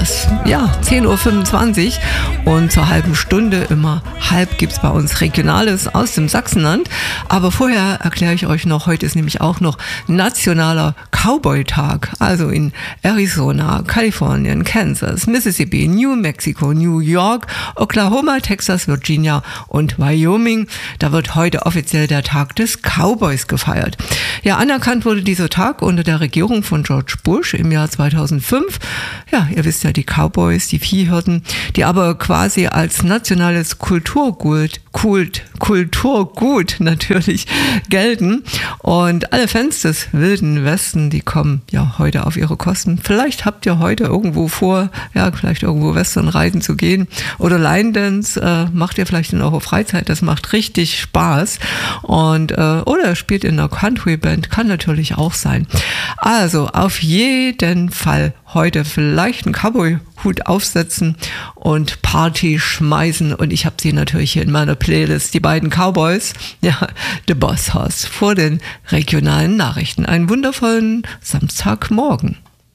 es 10:25 Uhr und zur halben Stunde, immer halb, gibt es bei uns Regionales aus dem Sachsenland. Aber vorher erkläre ich euch noch, heute ist nämlich auch noch Nationaler Cowboy-Tag. Also in Arizona, Kalifornien, Kansas, Mississippi, New Mexico, New York, Oklahoma, Texas, Virginia und Wyoming. Da wird heute offiziell der Tag des Cowboys gefeiert. Ja, anerkannt wurde dieser Tag unter der Regierung von George Bush im Jahr 2005. Ja, ihr wisst ja, die Cowboys, die Viehhirten, die aber quasi als nationales Kulturgut natürlich gelten. Und alle Fans des Wilden Westen, die kommen ja heute auf ihre Kosten. Vielleicht habt ihr heute irgendwo vor, vielleicht irgendwo Western reiten zu gehen. Oder Line Dance macht ihr vielleicht in eurer Freizeit. Das macht richtig Spaß. Und oder spielt in einer Country-Band, kann natürlich auch sein. Also auf jeden Fall heute vielleicht einen Cowboy-Hut aufsetzen und Party schmeißen. Und ich habe sie natürlich hier in meiner Playlist, die beiden Cowboys, The Boss Hoss, vor den regionalen Nachrichten. Einen wundervollen Samstagmorgen.